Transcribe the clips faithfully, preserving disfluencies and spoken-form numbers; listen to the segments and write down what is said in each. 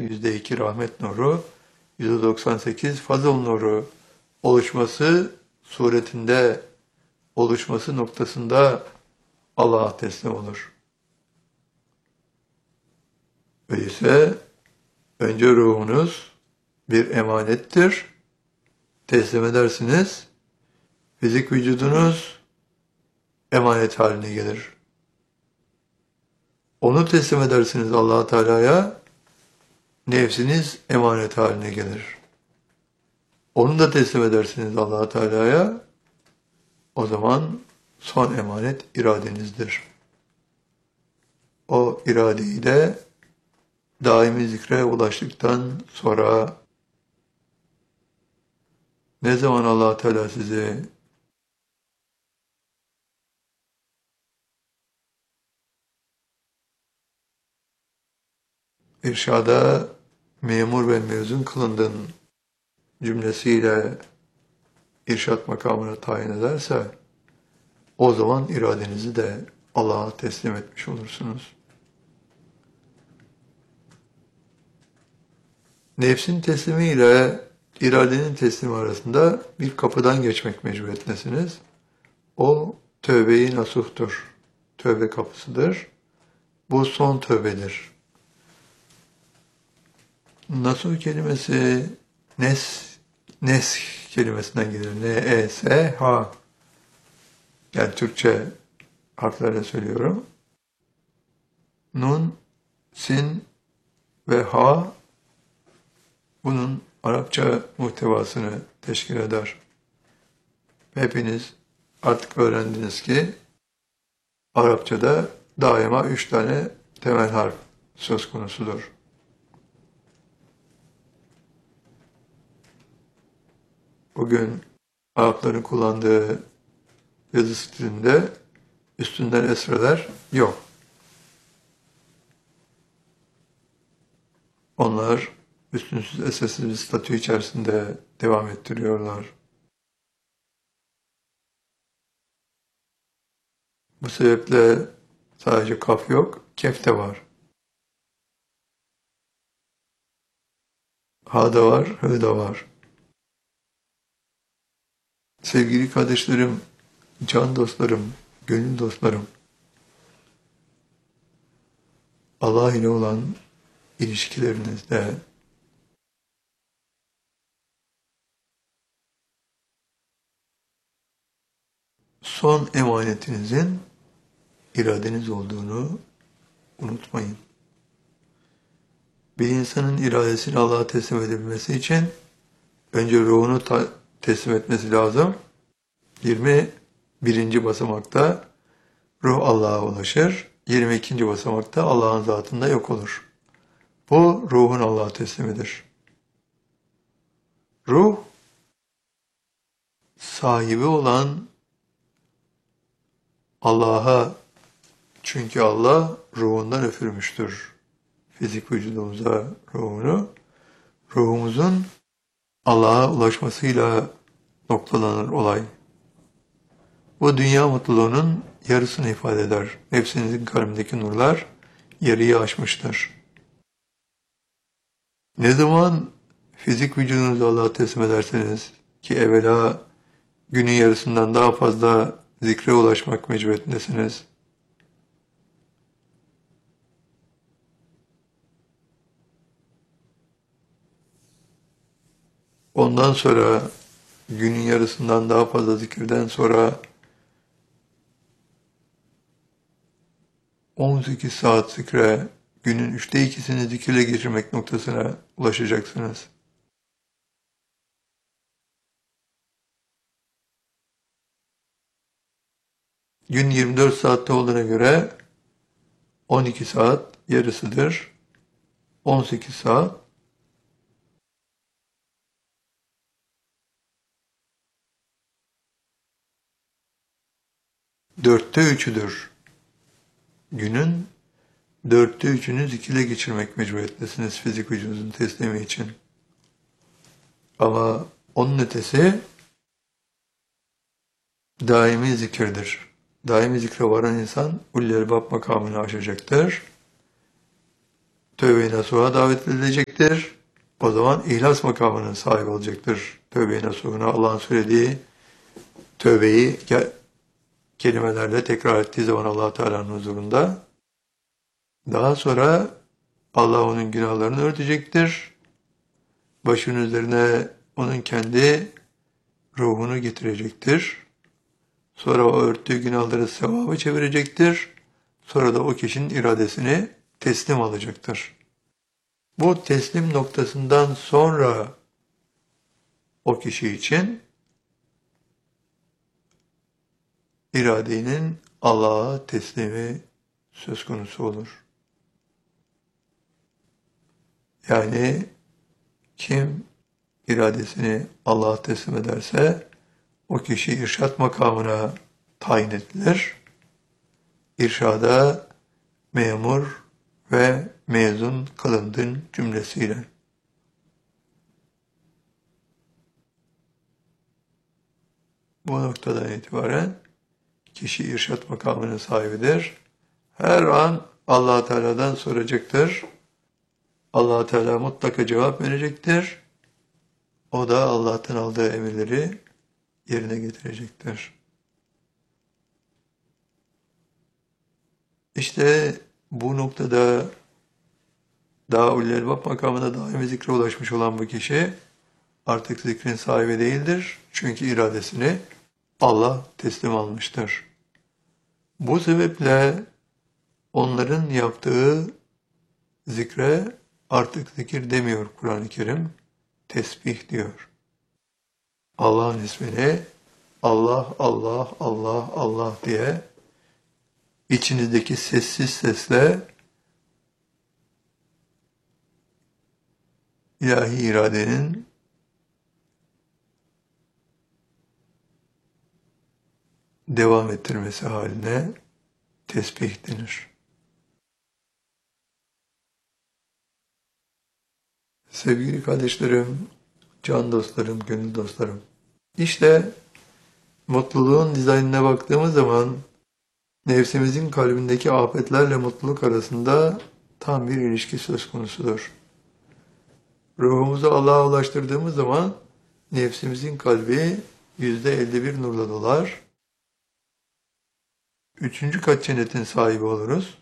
yüzde iki rahmet nuru, yüzde doksan sekiz fazıl nuru oluşması suretinde, oluşması noktasında Allah'a teslim olur. Öyleyse önce ruhunuz bir emanettir. Teslim edersiniz. Fizik vücudunuz emanet haline gelir. Onu teslim edersiniz Allah Teala'ya, nefsiniz emanet haline gelir. Onu da teslim edersiniz Allah Teala'ya, o zaman son emanet iradenizdir. O iradeyi de daimi zikre ulaştıktan sonra ne zaman Allah Teala sizi irşada memur ve mezun kılındın cümlesiyle irşat makamına tayin ederse, o zaman iradenizi de Allah'a teslim etmiş olursunuz. Nefsin teslimi ile iradenin teslimi arasında bir kapıdan geçmek mecburiyetindesiniz. O tövbe-i nasuhtur. Tövbe kapısıdır. Bu son tövbedir. Nasuh kelimesi nes, nes kelimesinden gelir. N-E-S-H. Yani Türkçe harflerle söylüyorum. Nun, sin ve ha bunun Arapça muhtevasını teşkil eder. Hepiniz artık öğrendiniz ki Arapçada daima üç tane temel harf söz konusudur. Bugün Arapların kullandığı yazı stilinde üstünden esreler yok. Onlar üstünsüz esresiz bir statü içerisinde devam ettiriyorlar. Bu sebeple sadece kaf yok, kef de var. Ha da var, hı da var. Sevgili kardeşlerim, can dostlarım, gönül dostlarım, Allah ile olan ilişkilerinizde son emanetinizin iradeniz olduğunu unutmayın. Bir insanın iradesini Allah'a teslim edebilmesi için önce ruhunu teslim etmesi lazım. yirmi birinci basamakta ruh Allah'a ulaşır. yirmi ikinci basamakta Allah'ın zatında yok olur. Bu ruhun Allah'a teslimidir. Ruh sahibi olan Allah'a, çünkü Allah ruhundan üfürmüştür fizik vücudumuza ruhunu. Ruhumuzun Allah'a ulaşmasıyla noktalanır olay. Bu dünya mutluluğunun yarısını ifade eder. Nefsinizin kalbindeki nurlar yarıyı aşmıştır. Ne zaman fizik vücudunuzu Allah'a teslim ederseniz, ki evvela günün yarısından daha fazla zikre ulaşmak mecburiyetindesiniz. Ondan sonra günün yarısından daha fazla zikirden sonra on sekiz saat zikre, günün üçte ikisini zikirle geçirmek noktasına ulaşacaksınız. Gün yirmi dört saatte olduğuna göre on iki saat yarısıdır. on sekiz saat. Dörtte üçüdür. Günün dörtte üçünü zikirle geçirmek mecburiyetindesiniz fizik vücudunuzun teslimi için. Ama onun ötesi daimi zikirdir. Daimi zikre varan insan Ulul Elbab makamını aşacaktır. Tövbe-i nasuha davet edilecektir. örecektir. O zaman ihlas makamının sahibi olacaktır. Tövbe-i nasuhuna Allah'ın söylediği tövbeyi kelimelerle tekrar ettiği zaman Allah Teala'nın huzurunda. Daha sonra Allah onun günahlarını örtecektir. Başının üzerine onun kendi ruhunu getirecektir. Sonra o örttüğü günahları sevaba çevirecektir. Sonra da o kişinin iradesini teslim alacaktır. Bu teslim noktasından sonra o kişi için iradenin Allah'a teslimi söz konusu olur. Yani kim iradesini Allah'a teslim ederse o kişi irşad makamına tayin edilir. İrşada memur ve mezun kılındın cümlesiyle. Bu noktadan itibaren kişi irşad makamının sahibidir. Her an Allah Teala'dan soracaktır. Allah Teala mutlaka cevap verecektir. O da Allah'tan aldığı emirleri yerine getirecektir. İşte bu noktada daha ulul elbab makamına daimi zikre ulaşmış olan bu kişi artık zikrin sahibi değildir. Çünkü iradesini Allah teslim almıştır. Bu sebeple onların yaptığı zikre artık zikir demiyor Kur'an-ı Kerim, tesbih diyor. Allah'ın ismini Allah, Allah, Allah, Allah diye içinizdeki sessiz sesle ilahi iradenin devam ettirmesi haline tesbih denir. Sevgili kardeşlerim, can dostlarım, gönül dostlarım. İşte mutluluğun dizaynına baktığımız zaman nefsimizin kalbindeki afetlerle mutluluk arasında tam bir ilişki söz konusudur. Ruhumuzu Allah'a ulaştırdığımız zaman nefsimizin kalbi yüzde elli bir nurla dolar. Üçüncü kat cennetin sahibi oluruz.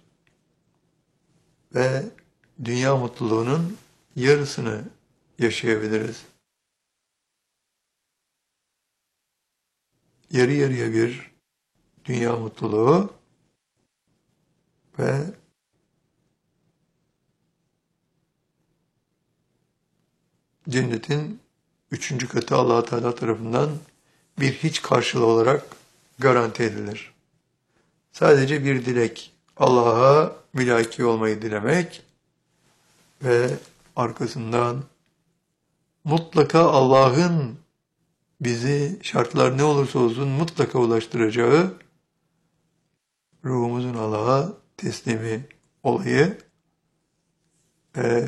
Ve dünya mutluluğunun yarısını yaşayabiliriz. Yarı yarıya bir dünya mutluluğu ve cennetin üçüncü katı Allah Teala tarafından bir hiç karşılığı olarak garanti edilir. Sadece bir dilek, Allah'a mülaki olmayı dilemek ve arkasından mutlaka Allah'ın bizi şartlar ne olursa olsun mutlaka ulaştıracağı ruhumuzun Allah'a teslimi olayı. Ve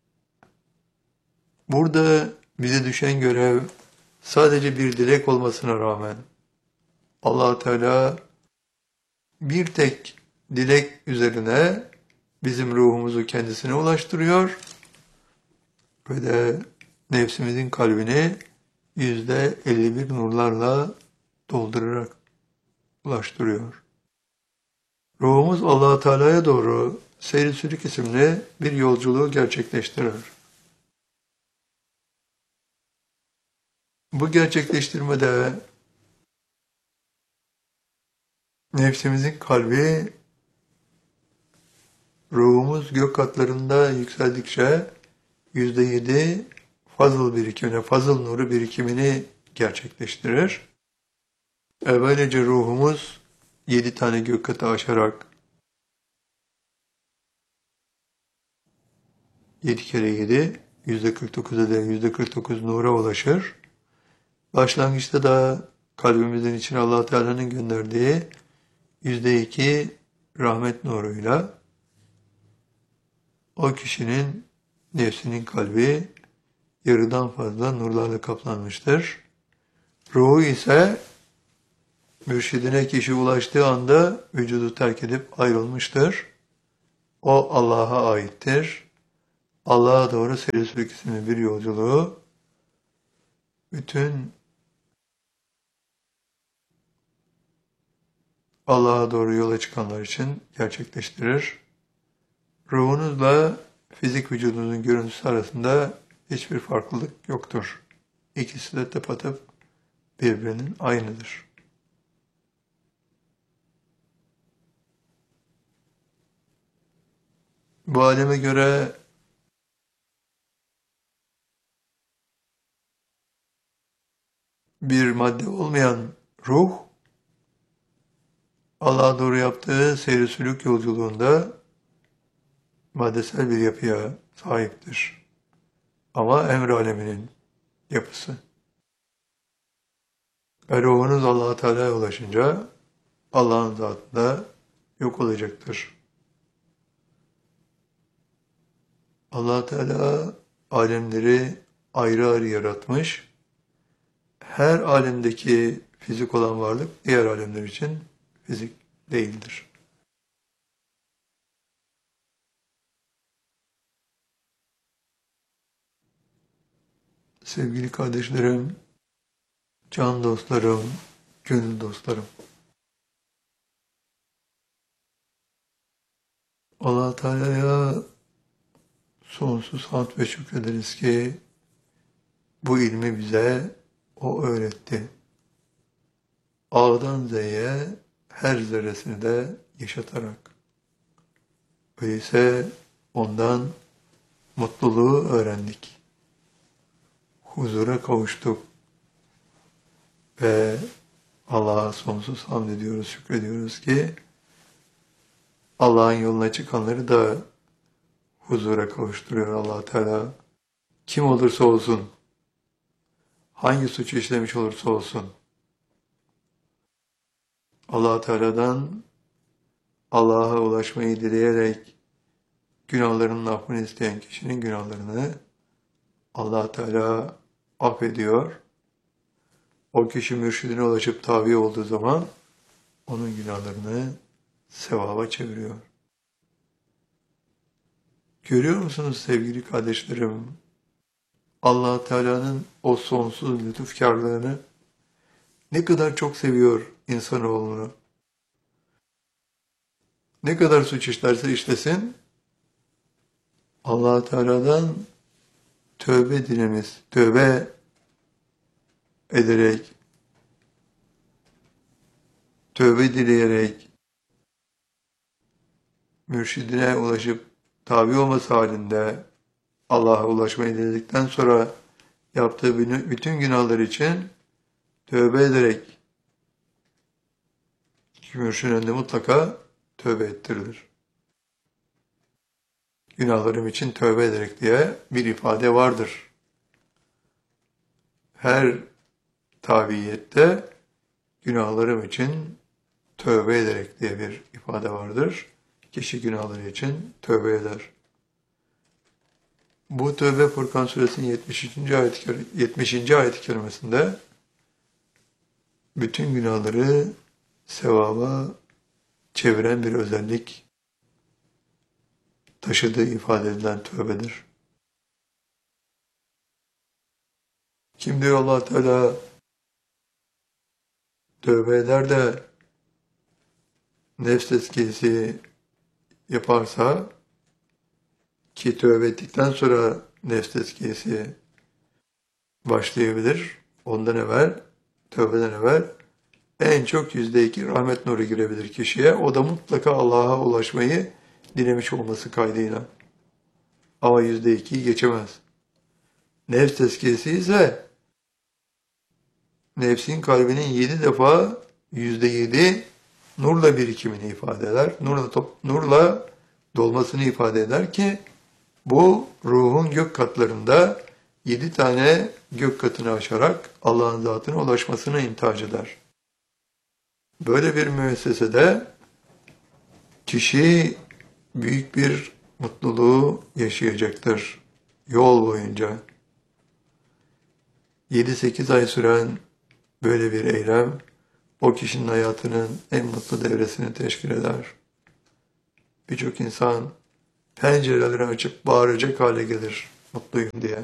burada bize düşen görev sadece bir dilek olmasına rağmen Allah Teala bir tek dilek üzerine bizim ruhumuzu kendisine ulaştırıyor ve de nefsimizin kalbini yüzde elli bir nurlarla doldurarak ulaştırıyor. Ruhumuz Allah Teala'ya doğru Seyr-i Sülük isimli bir yolculuğu gerçekleştirir. Bu gerçekleştirmede nefsimizin kalbi ruhumuz gök katlarında yükseldikçe yüzde yedi fazıl birikimine, fazıl nuru birikimini gerçekleştirir. E böylece ruhumuz yedi tane gök katı aşarak yedi kere yedi, yüzde kırk dokuz eder, yüzde kırk dokuz nura ulaşır. Başlangıçta da kalbimizin içine Allah Teala'nın gönderdiği yüzde iki rahmet nuruyla o kişinin nefsinin kalbi yarıdan fazla nurlarla kaplanmıştır. Ruhu ise mürşidine kişi ulaştığı anda vücudu terk edip ayrılmıştır. O Allah'a aittir. Allah'a doğru seyir sülük isimli bir yolculuğu bütün Allah'a doğru yola çıkanlar için gerçekleştirir. Ruhunuzla fizik vücudunuzun görüntüsü arasında hiçbir farklılık yoktur. İkisi de tıpatıp birbirinin aynıdır. Bu aleme göre bir madde olmayan ruh, Allah'a doğru yaptığı seyir sülük yolculuğunda maddesel bir yapıya sahiptir. Ama emr aleminin yapısı. Ve ruhunuz Allah-u Teala'ya ulaşınca Allah'ın zatında yok olacaktır. Allah Teala alemleri ayrı ayrı yaratmış. Her alemdeki fizik olan varlık diğer alemler için fizik değildir. Sevgili kardeşlerim, can dostlarım, gönül dostlarım. Allah Teala'ya sonsuz hamd ve şükrederiz ki bu ilmi bize O öğretti. A'dan Z'ye her zerresini de yaşatarak. Öyleyse ondan mutluluğu öğrendik. Huzura kavuştuk. Ve Allah'a sonsuz hamd ediyoruz, şükrediyoruz ki Allah'ın yoluna çıkanları da huzura kavuşturuyor Allah Teala. Kim olursa olsun, hangi suçu işlemiş olursa olsun, Allah Teala'dan Allah'a ulaşmayı dileyerek günahlarının affını isteyen kişinin günahlarını Allah Teala affediyor. O kişi mürşidine ulaşıp tabi olduğu zaman onun günahlarını sevaba çeviriyor. Görüyor musunuz sevgili kardeşlerim? Allah Teala'nın o sonsuz lütufkarlığını ne kadar çok seviyor insanoğlunu. Ne kadar suç işlerse işlesin, Allah Teala'dan tövbe dilemiz, tövbe ederek, tövbe dileyerek, mürşidine ulaşıp tabi olması halinde Allah'a ulaşmayı diledikten sonra yaptığı bütün günahlar için tövbe ederek mürşidin önünde mutlaka tövbe ettirilir. Günahlarım için tövbe ederek diye bir ifade vardır. Her tabiyette günahlarım için tövbe ederek diye bir ifade vardır. Kişi günahları için tövbe eder. Bu Tövbe Furkan Suresinin yetmiş üçüncü ayet-i yetmişinci ayet-i kerimesinde bütün günahları sevaba çeviren bir özellik taşıdığı ifade edilen tövbedir. Kim diyor Allah Teala tövbe eder de nefs tezkiyesi yaparsa ki tövbe ettikten sonra nefs tezkiyesi başlayabilir. Ondan evvel, tövbeden evvel en çok yüzde iki rahmet nuru girebilir kişiye. O da mutlaka Allah'a ulaşmayı dilemiş olması kaydıyla. Ama yüzde ikiyi geçemez. Nefs tezkiyesi ise nefsin kalbinin yedi defa yüzde yedi nurla birikimini ifade eder. Nurla, top, nurla dolmasını ifade eder ki bu ruhun gök katlarında yedi tane gök katını aşarak Allah'ın zatına ulaşmasına imtihac eder. Böyle bir müessesede kişi büyük bir mutluluğu yaşayacaktır yol boyunca. yedi sekiz ay süren böyle bir eylem o kişinin hayatının en mutlu devresini teşkil eder. Birçok insan pencereleri açıp bağıracak hale gelir mutluyum diye.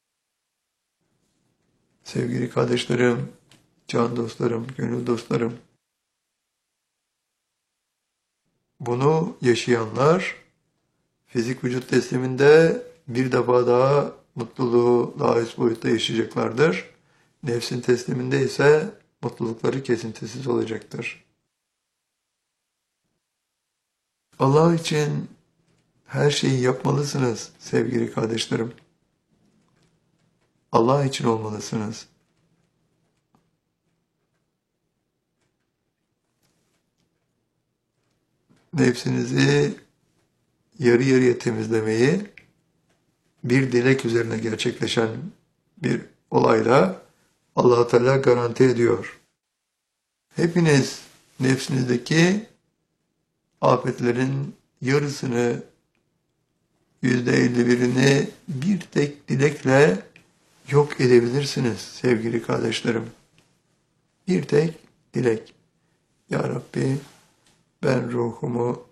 Sevgili kardeşlerim, can dostlarım, gönül dostlarım, bunu yaşayanlar fizik vücut tesliminde bir defa daha mutluluğu daha üst boyutta yaşayacaklardır. Nefsin tesliminde ise mutlulukları kesintisiz olacaktır. Allah için her şeyi yapmalısınız sevgili kardeşlerim. Allah için olmalısınız. Nefsinizi yarı yarıya temizlemeyi bir dilek üzerine gerçekleşen bir olayla Allah Teala garanti ediyor. Hepiniz nefsinizdeki afetlerin yarısını, yüzde elli birini bir tek dilekle yok edebilirsiniz sevgili kardeşlerim. Bir tek dilek. Ya Rabbi, ben ruhumu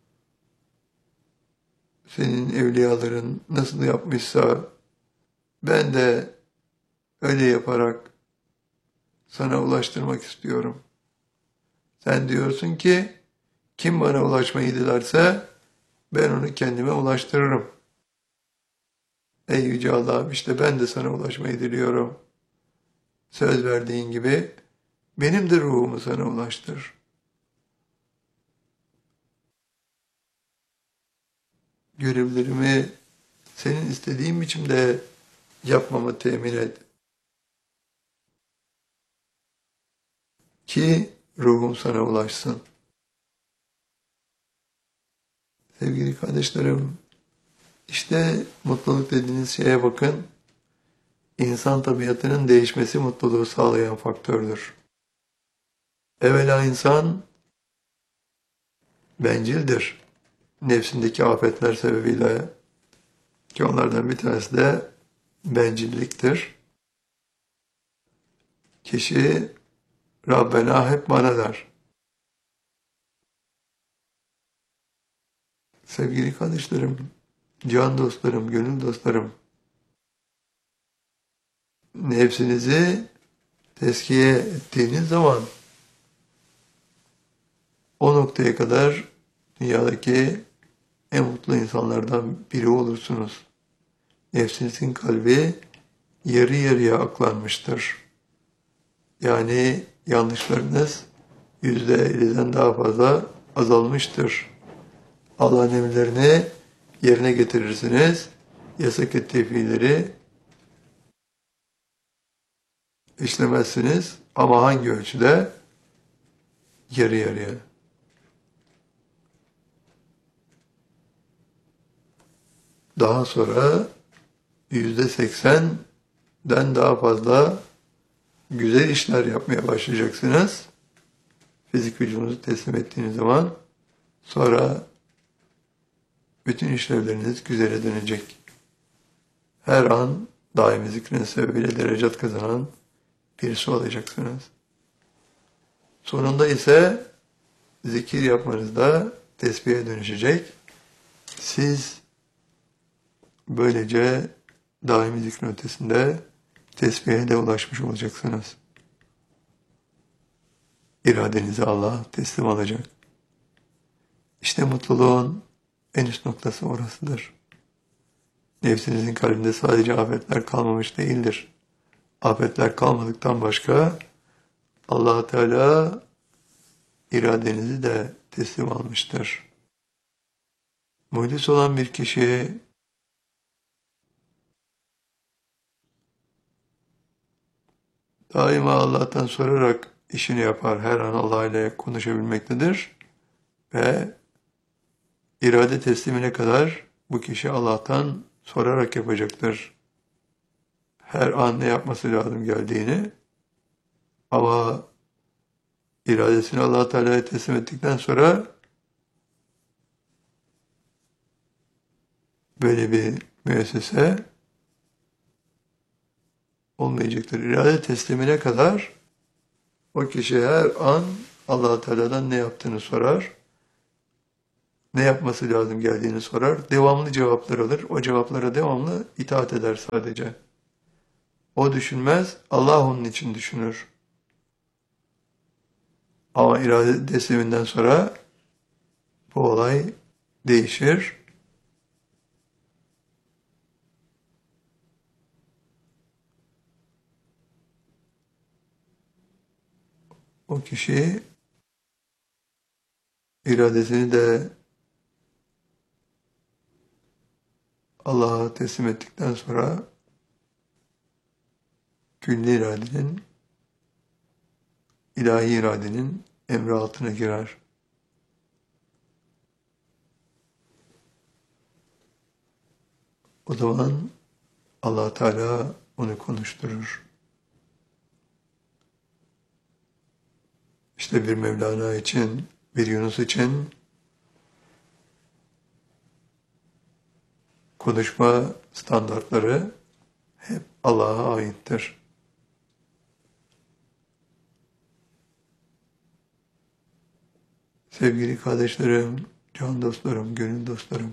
senin evliyaların nasıl yapmışsa ben de öyle yaparak sana ulaştırmak istiyorum. Sen diyorsun ki kim bana ulaşmayı dilerse ben onu kendime ulaştırırım. Ey Yüce Allah'ım, işte ben de sana ulaşmayı diliyorum. Söz verdiğin gibi benim de ruhumu sana ulaştır. Görevlerimi senin istediğin biçimde yapmamı temin et. Ki ruhum sana ulaşsın. Sevgili kardeşlerim, işte mutluluk dediğiniz şeye bakın. İnsan tabiatının değişmesi mutluluğu sağlayan faktördür. Evvela insan bencildir. Nefsindeki afetler sebebiyle, ki onlardan bir tanesi de bencilliktir. Kişi Rabbena hep bana der. Sevgili kardeşlerim, can dostlarım, gönül dostlarım, nefsinizi tezkiye ettiğiniz zaman o noktaya kadar dünyadaki en mutlu insanlardan biri olursunuz. Nefsinizin kalbi yarı yarıya aklanmıştır. Yani yanlışlarınız yüzde elliden daha fazla azalmıştır. Allah'ın emirlerini yerine getirirsiniz. Yasak ettiği fiilleri işlemezsiniz. Ama hangi ölçüde? Yarı yarıya. Daha sonra yüzde seksenden daha fazla güzel işler yapmaya başlayacaksınız. Fizik vücudunuzu teslim ettiğiniz zaman sonra bütün işlevleriniz güzele dönecek. Her an daimi zikrin sebebiyle derecat kazanan birisi olacaksınız. Sonunda ise zikir yapmanızda tesbihe dönüşecek. Siz böylece daimi zikrin ötesinde tesbihe de ulaşmış olacaksınız. İradenizi Allah'a teslim alacak. İşte mutluluğun en üst noktası orasıdır. Nefsinizin kalbinde sadece afetler kalmamış değildir. Afetler kalmadıktan başka Allah Teala iradenizi de teslim almıştır. Muhlis olan bir kişi daima Allah'tan sorarak işini yapar. Her an Allah ile konuşabilmektedir. Ve irade teslimine kadar bu kişi Allah'tan sorarak yapacaktır. Her an ne yapması lazım geldiğini. Ama iradesini Allah Teala'ya teslim ettikten sonra böyle bir müessese olmayacaktır. İrade teslimine kadar o kişi her an Allah Teala'dan ne yaptığını sorar. ne yapması lazım geldiğini sorar. Devamlı cevaplar alır. O cevaplara devamlı itaat eder sadece. O düşünmez, Allah onun için düşünür. Ama irade tesliminden sonra bu olay değişir. O kişi iradesini de Allah'a teslim ettikten sonra külli iradenin, ilahi iradenin emri altına girer. O zaman Allah Teala onu konuşturur. İşte bir Mevlana için, bir Yunus için konuşma standartları hep Allah'a aittir. Sevgili kardeşlerim, can dostlarım, gönül dostlarım,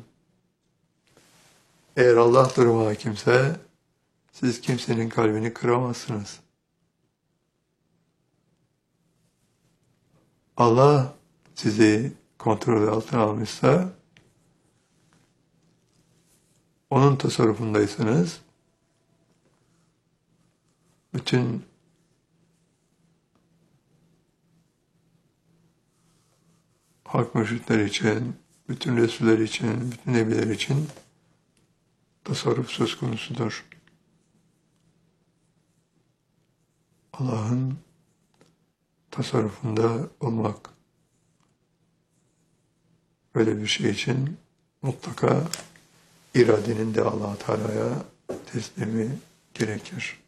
eğer Allah duruma hakimse siz kimsenin kalbini kıramazsınız. Allah sizi kontrol altına almışsa, onun tasarrufundaysanız, bütün hak mürşitler için, bütün Resuller için, bütün Nebiler için tasarruf söz konusudur. Allah'ın tasarrufunda olmak. Böyle bir şey için mutlaka iradenin de Allah-u Teala'ya teslimi gerekir.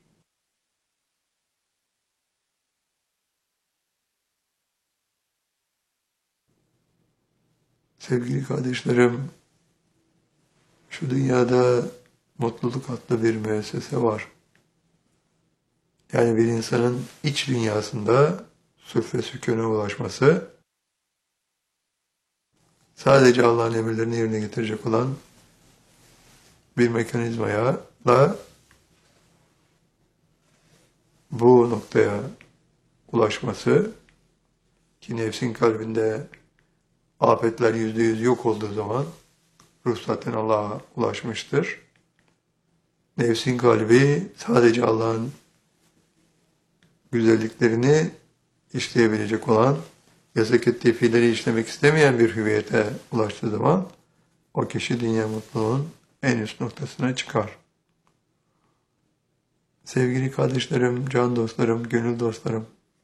Sevgili kardeşlerim, şu dünyada mutluluk adlı bir müessese var. Yani bir insanın iç dünyasında sülf ve sükûne ulaşması, sadece Allah'ın emirlerini yerine getirecek olan bir mekanizmaya da bu noktaya ulaşması, ki nefsin kalbinde afetler yüzde yüz yok olduğu zaman ruh zaten Allah'a ulaşmıştır. Nefsin kalbi sadece Allah'ın güzelliklerini işleyebilecek olan, yasak ettiği fiilleri işlemek istemeyen bir hüviyete ulaştığı zaman o kişi dünya mutluluğun en üst noktasına çıkar. Sevgili kardeşlerim, can dostlarım, gönül dostlarım,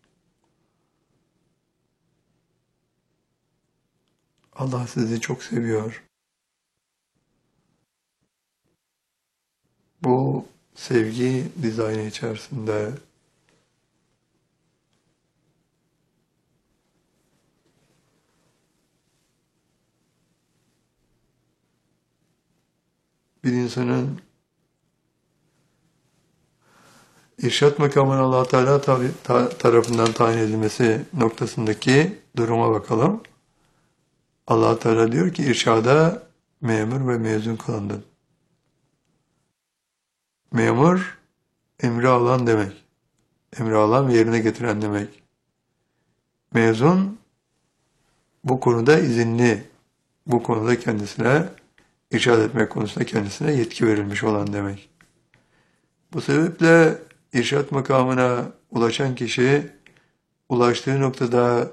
Allah sizi çok seviyor. Bu sevgi dizaynı içerisinde bir insanın irşat makamına Allah Teala tarafından tayin edilmesi noktasındaki duruma bakalım. Allah Teala diyor ki irşada memur ve mezun kılındın. Memur emri alan demek. Emri alan ve yerine getiren demek. Mezun bu konuda izinli, bu konuda kendisine irşad etmek konusunda kendisine yetki verilmiş olan demek. Bu sebeple irşat makamına ulaşan kişi ulaştığı noktada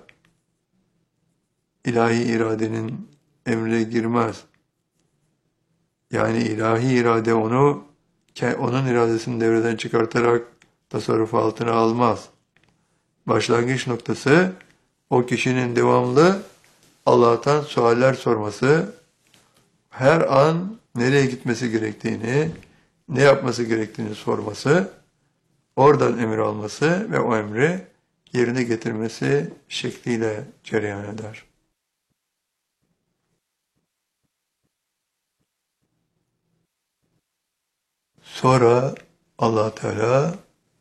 ilahi iradenin emrine girmez. Yani ilahi irade onu onun iradesini devreden çıkartarak tasarruf altına almaz. Başlangıç noktası o kişinin devamlı Allah'tan sualler sorması, her an nereye gitmesi gerektiğini, ne yapması gerektiğini sorması, oradan emir alması ve o emri yerine getirmesi şekliyle cereyan eder. Sonra Allah Teala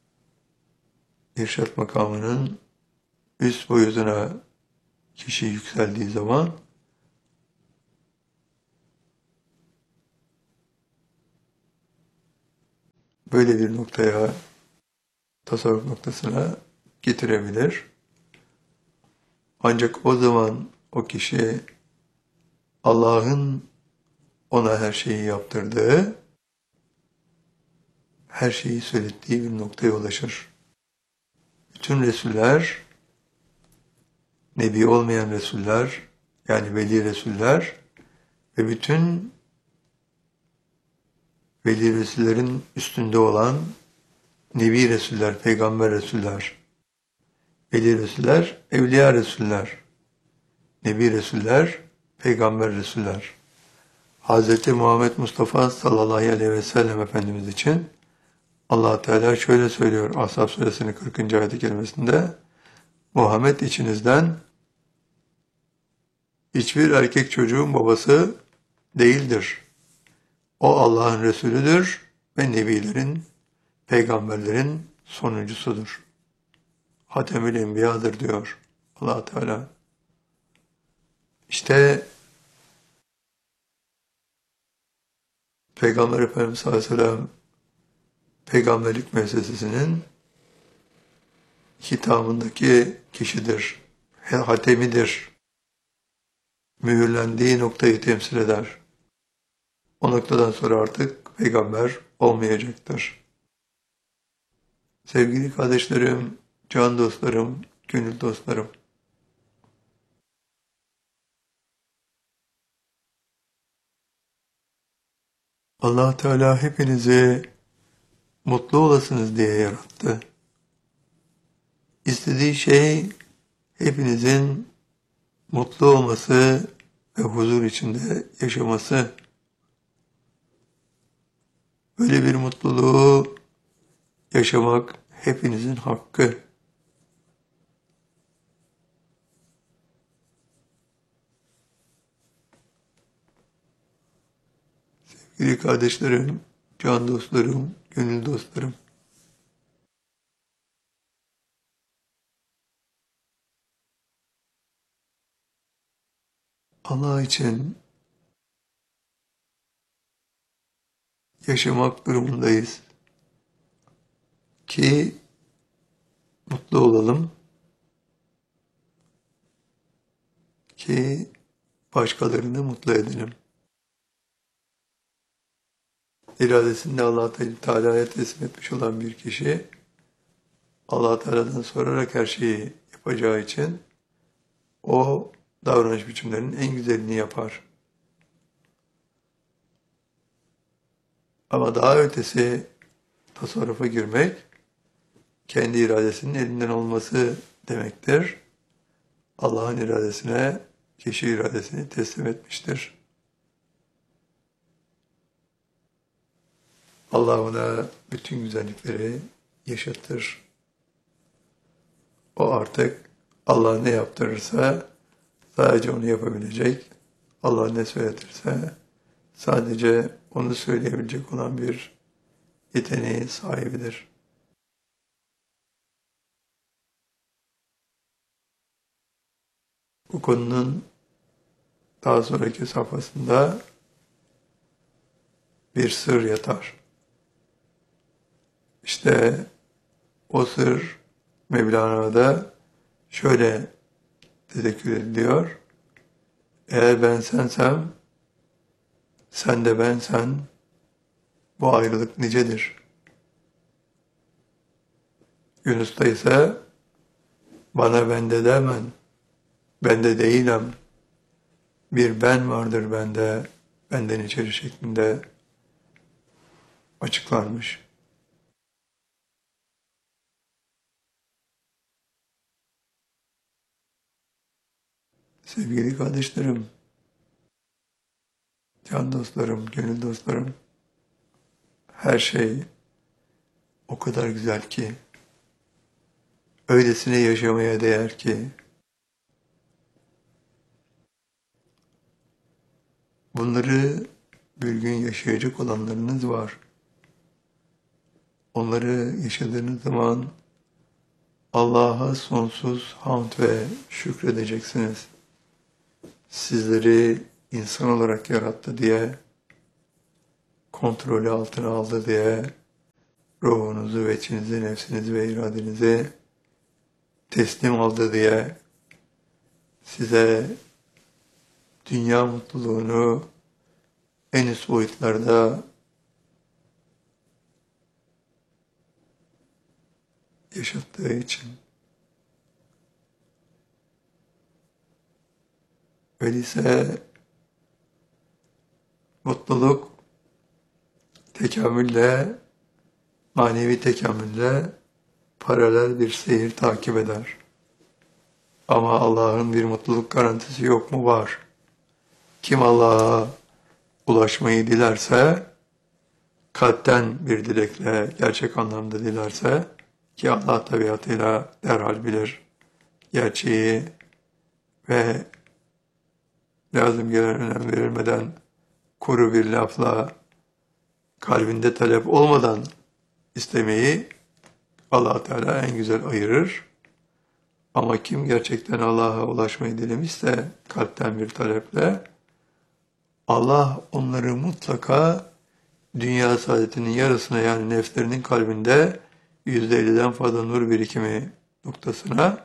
irşat makamının üst boyutuna kişi yükseldiği zaman böyle bir noktaya, tasavvuf noktasına getirebilir. Ancak o zaman o kişi Allah'ın ona her şeyi yaptırdığı, her şeyi söylettiği bir noktaya ulaşır. Bütün Resuller, Nebi olmayan Resuller, yani Veli Resuller ve bütün Veli Resullerin üstünde olan Nebi Resuller, Peygamber Resuller, Veli Resuller, Evliya Resuller, Nebi Resuller, Peygamber Resuller. Hz. Muhammed Mustafa sallallahu aleyhi ve sellem Efendimiz için Allah Teala şöyle söylüyor Ahzab suresinin kırkıncı ayet-i kerimesinde: Muhammed içinizden hiçbir erkek çocuğun babası değildir. O Allah'ın Resulüdür ve Nebilerin, Peygamberlerin sonuncusudur. Hatemül Enbiya'dır diyor Allah Teala. İşte Peygamber Efendimiz sallallahu aleyhi ve sellem peygamberlik müessesesinin hitamındaki kişidir, hatemidir. Mühürlendiği noktayı temsil eder. O noktadan sonra artık peygamber olmayacaktır. Sevgili kardeşlerim, can dostlarım, gönül dostlarım, Allah Teala hepinizi mutlu olasınız diye yarattı. İstediği şey hepinizin mutlu olması ve huzur içinde yaşaması. Böyle bir mutluluğu yaşamak hepinizin hakkı. Sevgili kardeşlerim, can dostlarım, gönül dostlarım, Allah için yaşamak durumundayız ki mutlu olalım, ki başkalarını mutlu edelim. İradesini Allah Teala'ya teslim etmiş olan bir kişi, Allah Teala'dan sorarak her şeyi yapacağı için o davranış biçimlerinin en güzelini yapar. Ama daha ötesi tasarrufa girmek, kendi iradesinin elinden olması demektir. Allah'ın iradesine, kişi iradesini teslim etmiştir. Allah ona bütün güzellikleri yaşatır. O artık Allah ne yaptırırsa sadece onu yapabilecek, Allah ne söyletirse sadece onu söyleyebilecek olan bir yeteneği sahibidir. Bu konunun daha sonraki safhasında bir sır yatar. İşte o sır Mevlana'da şöyle tezekkür ediliyor: eğer ben sensem, sen de bensen, bu ayrılık nicedir. Yunus'ta ise bana bende demen, bende değilim, bir ben vardır bende, benden içeri şeklinde açıklanmış. Sevgili kardeşlerim, can dostlarım, gönül dostlarım, her şey o kadar güzel ki, öylesine yaşamaya değer ki, bunları bir gün yaşayacak olanlarınız var. Onları yaşadığınız zaman Allah'a sonsuz hamd ve şükredeceksiniz. Sizleri insan olarak yarattı diye, kontrolü altına aldı diye, ruhunuzu ve içinizi, nefsinizi ve iradenizi teslim aldı diye size dünya mutluluğunu en üst boyutlarda yaşattığı için. Öyleyse mutluluk tekamülle, manevi tekamülle paralel bir seyir takip eder. Ama Allah'ın bir mutluluk garantisi yok mu? Var. Kim Allah'a ulaşmayı dilerse, kalpten bir dilekle, gerçek anlamda dilerse, ki Allah tabiatıyla derhal bilir gerçeği ve lazım gelen önem verilmeden kuru bir lafla kalbinde talep olmadan istemeyi Allah Teala en güzel ayırır. Ama kim gerçekten Allah'a ulaşmayı dilemişse kalpten bir taleple, Allah onları mutlaka dünya saadetinin yarısına, yani nefslerinin kalbinde yüzde elliden fazla nur birikimi noktasına,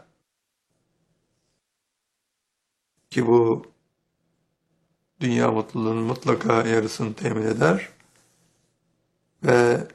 ki bu dünya mutluluğunun mutlaka yarısını temin eder ve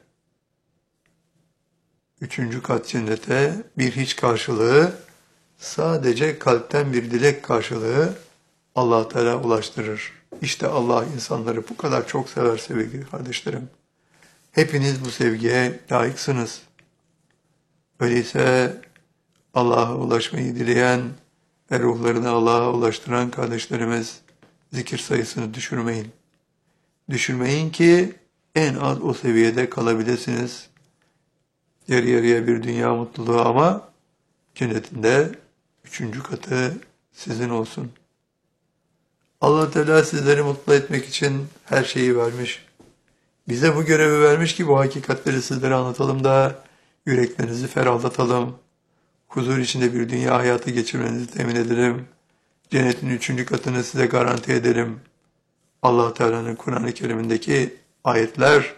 üçüncü kat cennete bir hiç karşılığı, sadece kalpten bir dilek karşılığı Allah Teala ulaştırır. İşte Allah insanları bu kadar çok sever sevgili kardeşlerim. Hepiniz bu sevgiye layıksınız. Öyleyse Allah'a ulaşmayı dileyen ve ruhlarını Allah'a ulaştıran kardeşlerimiz, zikir sayısını düşürmeyin. Düşürmeyin ki en az o seviyede kalabilirsiniz. Yarı yarıya bir dünya mutluluğu ama cennetinde üçüncü katı sizin olsun. Allah Teala sizleri mutlu etmek için her şeyi vermiş. Bize bu görevi vermiş ki bu hakikatleri sizlere anlatalım da yüreklerinizi ferahlatalım. Huzur içinde bir dünya hayatı geçirmenizi temin edelim. Cennetin üçüncü katını size garanti edelim. Allah Teala'nın Kur'an-ı Kerim'indeki ayetler,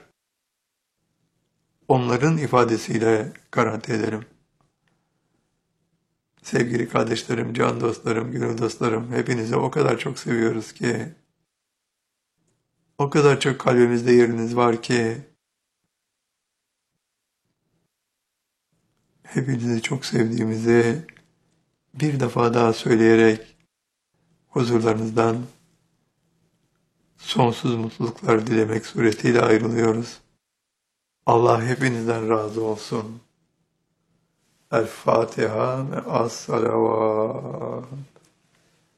onların ifadesiyle garanti edelim. Sevgili kardeşlerim, can dostlarım, gönül dostlarım, hepinizi o kadar çok seviyoruz ki, o kadar çok kalbimizde yeriniz var ki, hepinizi çok sevdiğimizi bir defa daha söyleyerek huzurlarınızdan sonsuz mutluluklar dilemek suretiyle ayrılıyoruz. Allah hepinizden razı olsun. El Fatiha ve as-salavat.